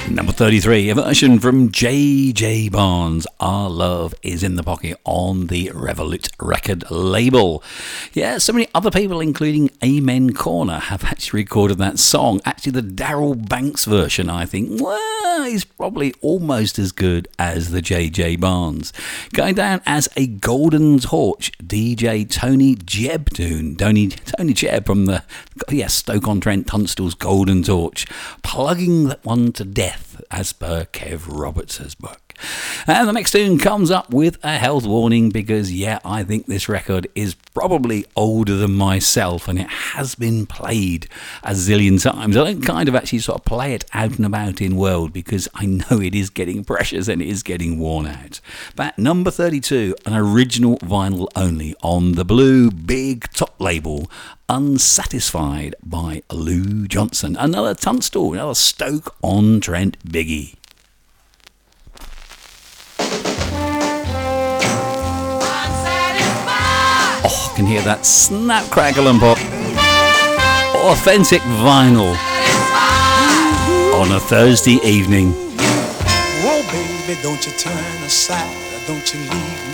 Number 33, a version from J.J. Barnes, Our Love Is in the Pocket, on the Revolut record label. Yeah, so many other people, including Amen Corner, have actually recorded that song. Actually, the Darrell Banks version, I think, well, is probably almost as good as the J.J. Barnes. Going down as a Golden Torch, DJ Tony Jebb tune. Tony Jebb from the Stoke-on-Trent Tunstall's Golden Torch, plugging that one to death, as per Kev Roberts' book. And the next tune comes up with a health warning because, I think this record is probably older than myself and it has been played a zillion times. I don't kind of actually sort of play it out and about in world because I know it is getting precious and it is getting worn out. But number 32, an original vinyl only on the Blue Big Top label, Unsatisfied by Lou Johnson. Another Tunstall, another Stoke-on-Trent biggie. Oh, I can hear that snap, crackle and pop. Authentic vinyl on a Thursday evening. Oh, baby, don't you turn aside, don't you leave me